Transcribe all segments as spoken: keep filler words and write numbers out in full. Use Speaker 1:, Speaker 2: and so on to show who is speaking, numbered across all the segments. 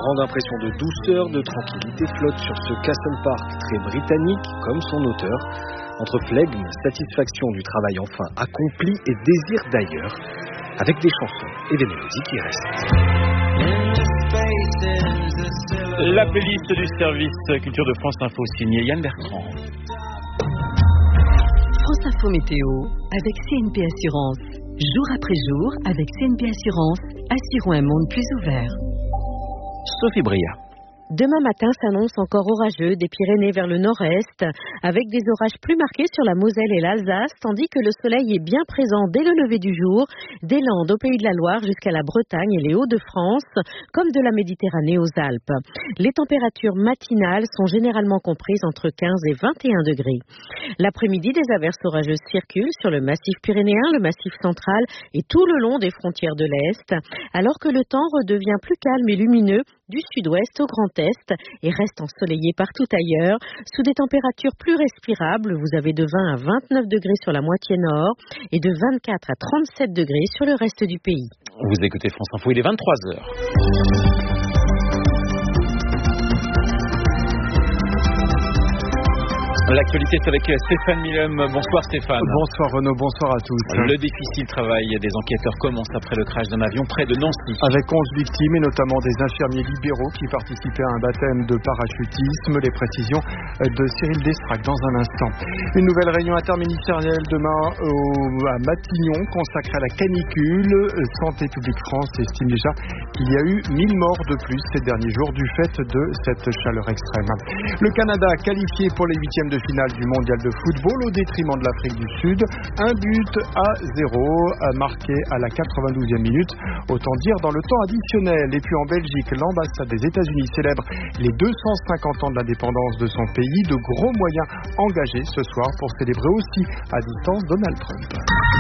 Speaker 1: grande impression de douceur, de tranquillité flotte sur ce Castle Park très britannique comme son auteur. Entre flegme, satisfaction du travail enfin accompli et désir d'ailleurs, avec des chansons et des mélodies qui restent.
Speaker 2: La playlist du service Culture de France Info signée Yann Bertrand.
Speaker 3: France Info Météo avec C N P Assurance. Jour après jour, avec C N P Assurance, assurons un monde plus ouvert.
Speaker 2: Sophie Bria.
Speaker 4: Demain matin s'annonce encore orageux des Pyrénées vers le nord-est, avec des orages plus marqués sur la Moselle et l'Alsace, tandis que le soleil est bien présent dès le lever du jour, des Landes au Pays de la Loire jusqu'à la Bretagne et les Hauts-de-France, comme de la Méditerranée aux Alpes. Les températures matinales sont généralement comprises entre quinze et vingt et un degrés. L'après-midi, des averses orageuses circulent sur le massif pyrénéen, le massif central et tout le long des frontières de l'Est, alors que le temps redevient plus calme et lumineux du sud-ouest au Grand Est et reste ensoleillé partout ailleurs, sous des températures plus respirables. Vous avez de vingt à vingt-neuf degrés sur la moitié nord et de vingt-quatre à trente-sept degrés sur le reste du pays.
Speaker 2: Vous écoutez France Info, il est vingt-trois heures. L'actualité est avec Stéphane Milhem. Bonsoir Stéphane.
Speaker 5: Bonsoir Renaud, bonsoir à tous.
Speaker 2: Le difficile travail des enquêteurs commence après le crash d'un avion près de Nancy.
Speaker 5: Avec onze victimes et notamment des infirmiers libéraux qui participaient à un baptême de parachutisme. Les précisions de Cyril Destrac dans un instant. Une nouvelle réunion interministérielle demain au, à Matignon consacrée à la canicule. Santé publique France estime déjà qu'il y a eu mille morts de plus ces derniers jours du fait de cette chaleur extrême. Le Canada qualifié pour les huitièmes de finale du mondial de football au détriment de l'Afrique du Sud. Un but à zéro marqué à la quatre-vingt-douzième minute. Autant dire dans le temps additionnel. Et puis en Belgique, l'ambassade des États-Unis célèbre les deux cent cinquante ans de l'indépendance de son pays. De gros moyens engagés ce soir pour célébrer aussi à distance Donald Trump.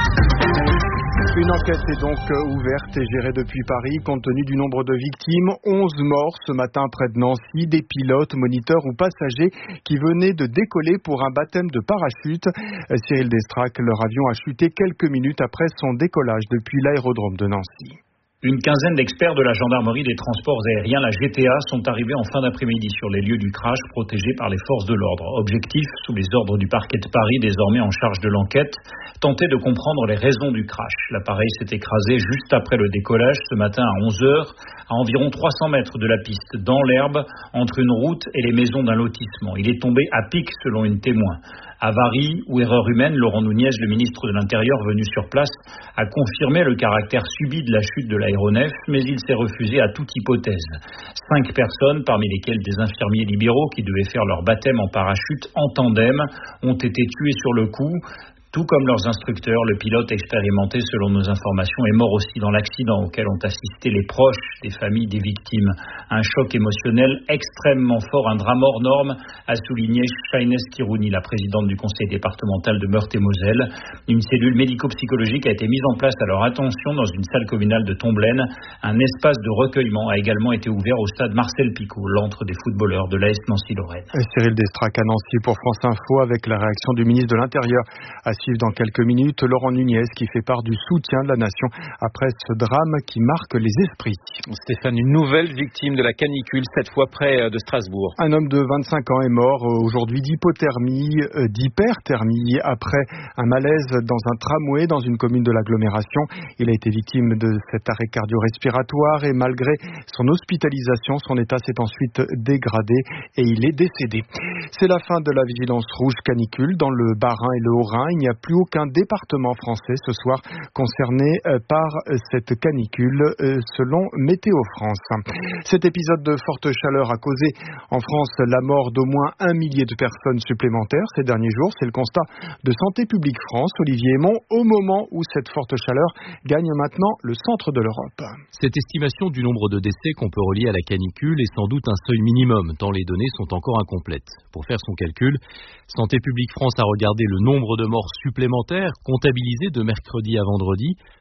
Speaker 5: Une enquête est donc ouverte et gérée depuis Paris compte tenu du nombre de victimes. onze morts ce matin près de Nancy, des pilotes, moniteurs ou passagers qui venaient de décoller pour un baptême de parachute. Cyril Destrac, leur avion a chuté quelques minutes après son décollage depuis l'aérodrome de Nancy.
Speaker 6: Une quinzaine d'experts de la gendarmerie des transports aériens, la G T A, sont arrivés en fin d'après-midi sur les lieux du crash protégés par les forces de l'ordre. Objectif, sous les ordres du parquet de Paris, désormais en charge de l'enquête, tenter de comprendre les raisons du crash. L'appareil s'est écrasé juste après le décollage ce matin à onze heures, à environ trois cents mètres de la piste, dans l'herbe, entre une route et les maisons d'un lotissement. Il est tombé à pic selon une témoin. Avarie ou erreur humaine, Laurent Nunez, le ministre de l'Intérieur venu sur place, a confirmé le caractère subi de la chute de l'aéronef, mais il s'est refusé à toute hypothèse. Cinq personnes, parmi lesquelles des infirmiers libéraux qui devaient faire leur baptême en parachute en tandem, ont été tuées sur le coup. Tout comme leurs instructeurs, le pilote expérimenté, selon nos informations, est mort aussi dans l'accident auquel ont assisté les proches des familles des victimes. Un choc émotionnel extrêmement fort, un drame hors norme, a souligné Shaines Kirouni, la présidente du conseil départemental de Meurthe-et-Moselle. Une cellule médico-psychologique a été mise en place à leur attention dans une salle communale de Tomblaine. Un espace de recueillement a également été ouvert au stade Marcel Picot, l'antre des footballeurs de l'A S Nancy-Lorraine.
Speaker 5: Cyril Destrac à Nancy pour France Info avec la réaction du ministre de l'Intérieur. À suivre dans quelques minutes, Laurent Nunez qui fait part du soutien de la nation après ce drame qui marque les esprits.
Speaker 2: Stéphane, une nouvelle victime de la canicule, cette fois près de Strasbourg.
Speaker 5: Un homme de vingt-cinq ans est mort aujourd'hui d'hypothermie, d'hyperthermie après un malaise dans un tramway dans une commune de l'agglomération. Il a été victime de cet arrêt cardio-respiratoire et malgré son hospitalisation, son état s'est ensuite dégradé et il est décédé. C'est la fin de la vigilance rouge canicule dans le Bas-Rhin et le Haut-Rhin. Il n'y a plus aucun département français ce soir concerné par cette canicule selon Météo France. Cet épisode de forte chaleur a causé en France la mort d'au moins un millier de personnes supplémentaires ces derniers jours. C'est le constat de Santé publique France, Olivier Aymon, au moment où cette forte chaleur gagne maintenant le centre de l'Europe.
Speaker 7: Cette estimation du nombre de décès qu'on peut relier à la canicule est sans doute un seuil minimum, tant les données sont encore incomplètes. Pour faire son calcul, Santé publique France a regardé le nombre de morts supplémentaires comptabilisés de mercredi à vendredi,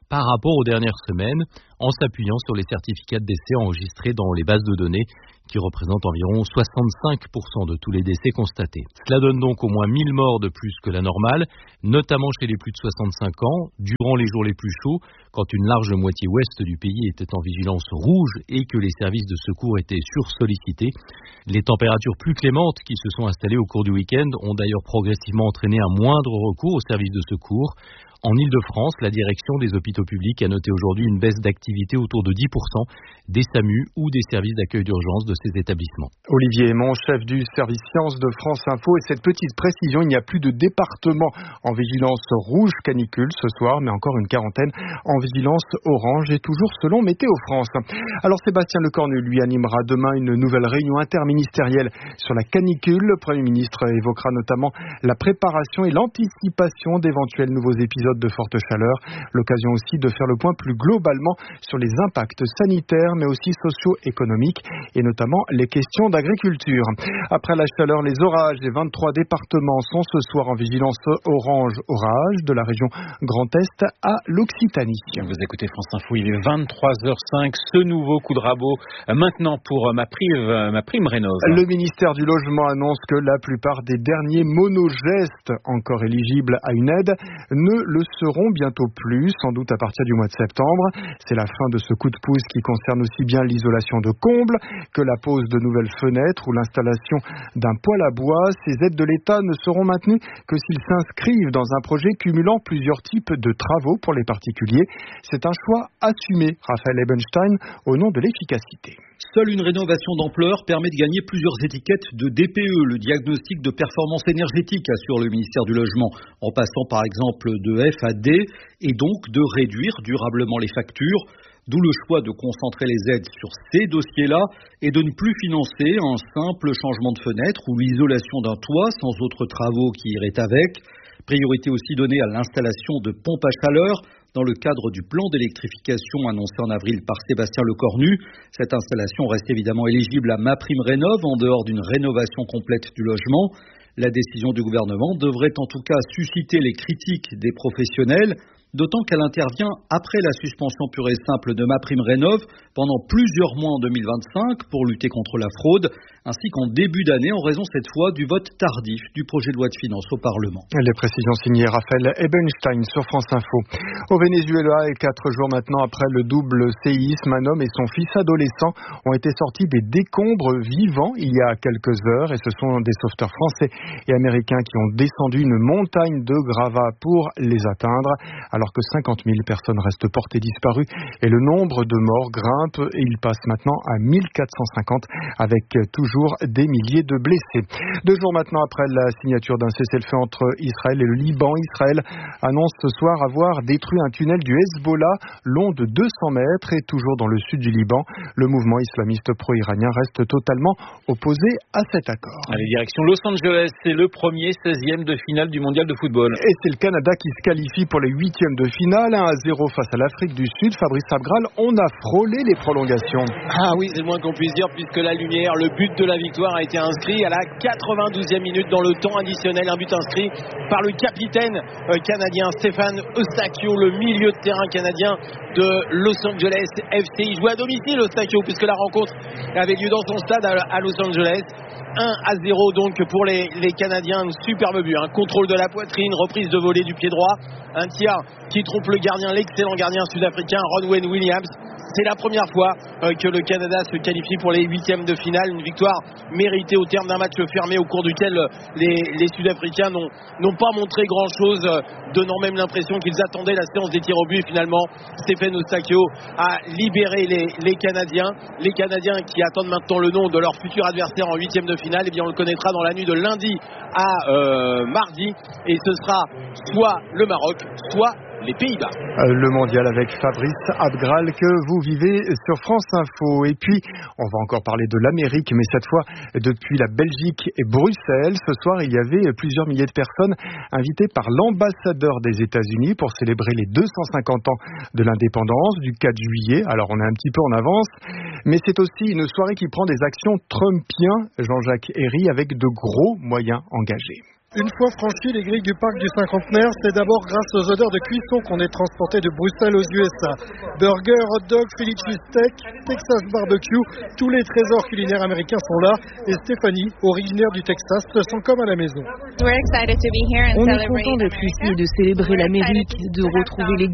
Speaker 7: par rapport aux dernières semaines, en s'appuyant sur les certificats de décès enregistrés dans les bases de données, qui représentent environ soixante-cinq pour cent de tous les décès constatés. Cela donne donc au moins mille morts de plus que la normale, notamment chez les plus de soixante-cinq ans, durant les jours les plus chauds, quand une large moitié ouest du pays était en vigilance rouge et que les services de secours étaient sursollicités. Les températures plus clémentes qui se sont installées au cours du week-end ont d'ailleurs progressivement entraîné un moindre recours aux services de secours. En Île-de-France, la direction des hôpitaux publics a noté aujourd'hui une baisse d'activité autour de dix pour cent des S A M U ou des services d'accueil d'urgence de ces établissements.
Speaker 5: Olivier Aymon, chef du service sciences de France Info. Et cette petite précision, il n'y a plus de département en vigilance rouge canicule ce soir, mais encore une quarantaine en vigilance orange et toujours selon Météo France. Alors Sébastien Lecornu, lui, animera demain une nouvelle réunion interministérielle sur la canicule. Le Premier ministre évoquera notamment la préparation et l'anticipation d'éventuels nouveaux épisodes de forte chaleur. L'occasion aussi de faire le point plus globalement sur les impacts sanitaires mais aussi socio-économiques et notamment les questions d'agriculture. Après la chaleur, les orages des vingt-trois départements sont ce soir en vigilance orange orage de la région Grand Est à l'Occitanie.
Speaker 2: Vous écoutez France Info, il est vingt-trois heures cinq, ce nouveau coup de rabot maintenant pour ma prime, ma prime rénov.
Speaker 5: Le ministère du Logement annonce que la plupart des derniers monogestes encore éligibles à une aide ne le seront bientôt plus, sans doute à partir du mois de septembre. C'est la fin de ce coup de pouce qui concerne aussi bien l'isolation de combles que la pose de nouvelles fenêtres ou l'installation d'un poêle à bois. Ces aides de l'État ne seront maintenues que s'ils s'inscrivent dans un projet cumulant plusieurs types de travaux pour les particuliers. C'est un choix assumé, Raphaël Ebenstein, au nom de l'efficacité.
Speaker 8: Seule une rénovation d'ampleur permet de gagner plusieurs étiquettes de D P E, le diagnostic de performance énergétique, assure le ministère du Logement, en passant par exemple de F à D, et donc de réduire durablement les factures. D'où le choix de concentrer les aides sur ces dossiers-là et de ne plus financer un simple changement de fenêtre ou l'isolation d'un toit sans autres travaux qui iraient avec. Priorité aussi donnée à l'installation de pompes à chaleur dans le cadre du plan d'électrification annoncé en avril par Sébastien Lecornu. Cette installation reste évidemment éligible à MaPrimeRénov' en dehors d'une rénovation complète du logement. La décision du gouvernement devrait en tout cas susciter les critiques des professionnels, d'autant qu'elle intervient après la suspension pure et simple de MaPrimeRénov' pendant plusieurs mois en deux mille vingt-cinq pour lutter contre la fraude, ainsi qu'en début d'année en raison cette fois du vote tardif du projet de loi de finances au Parlement.
Speaker 5: Les précisions signées Raphaël Ebenstein sur France Info. Au Venezuela, et quatre jours maintenant après le double séisme, un homme et son fils adolescent ont été sortis des décombres vivants il y a quelques heures, et ce sont des sauveteurs français et américains qui ont descendu une montagne de gravats pour les atteindre, alors que cinquante mille personnes restent portées disparues et le nombre de morts grimpe et il passe maintenant à mille quatre cent cinquante avec toujours des milliers de blessés. Deux jours maintenant après la signature d'un cessez-le-feu entre Israël et le Liban, Israël annonce ce soir avoir détruit un tunnel du Hezbollah long de deux cents mètres et toujours dans le sud du Liban. Le mouvement islamiste pro-iranien reste totalement opposé à cet accord.
Speaker 2: Allez, direction Los Angeles, c'est le premier seizième de finale du mondial de football.
Speaker 5: Et c'est le Canada qui se qualifie pour les huitièmes de finale, un à zéro face à l'Afrique du Sud. Fabrice Abgral, on a frôlé les prolongations.
Speaker 9: Ah oui, c'est le moins qu'on puisse dire, puisque la lumière, le but de la victoire a été inscrit à la quatre-vingt-douzième minute dans le temps additionnel. Un but inscrit par le capitaine euh, canadien Stéphane Eustáquio, le milieu de terrain canadien de Los Angeles F C. Il jouait à domicile Eustáquio, puisque la rencontre avait lieu dans son stade à, à Los Angeles. un à zéro donc pour les, les Canadiens, un superbe but, un contrôle de la poitrine, reprise de volée du pied droit, un tir qui trompe le gardien, l'excellent gardien sud-africain Ronwen Williams. C'est la première fois euh, que le Canada se qualifie pour les huitièmes de finale, une victoire méritée au terme d'un match fermé au cours duquel euh, les, les Sud-Africains n'ont, n'ont pas montré grand-chose, euh, donnant même l'impression qu'ils attendaient la séance des tirs au but. Et finalement, Stéphane Eustáquio a libéré les, les Canadiens, les Canadiens qui attendent maintenant le nom de leur futur adversaire en huitièmes de finale. Et bien on le connaîtra dans la nuit de lundi à euh, mardi, et ce sera soit le Maroc, soit les Pays-Bas.
Speaker 5: Le mondial avec Fabrice Abgral que vous vivez sur France Info. Et puis, on va encore parler de l'Amérique, mais cette fois depuis la Belgique et Bruxelles. Ce soir, il y avait plusieurs milliers de personnes invitées par l'ambassadeur des États-Unis pour célébrer les deux cent cinquante ans de l'indépendance du quatre juillet. Alors, on est un petit peu en avance, mais c'est aussi une soirée qui prend des actions trumpiens, Jean-Jacques Herry, avec de gros moyens engagés.
Speaker 10: Une fois franchis les grilles du parc du cinquantenaire, c'est d'abord grâce aux odeurs de cuisson qu'on est transporté de Bruxelles aux U S A. Burger, hot dog, Philly cheesesteak, Texas barbecue, tous les trésors culinaires américains sont là. Et Stéphanie, originaire du Texas, se sent comme à la maison.
Speaker 11: On est content d'être ici et de célébrer l'Amérique, de retrouver les